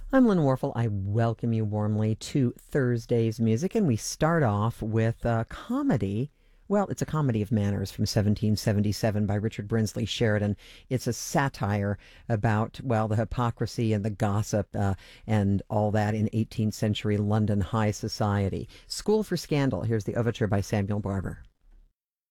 I'm Lynn Warfel. I welcome you warmly to Thursday's Music, and we start off with a comedy. Well, it's a comedy of manners from 1777 by Richard Brinsley Sheridan. It's a satire about, well, the hypocrisy and the gossip and all that in 18th century London high society. School for Scandal. Here's the overture by Samuel Barber.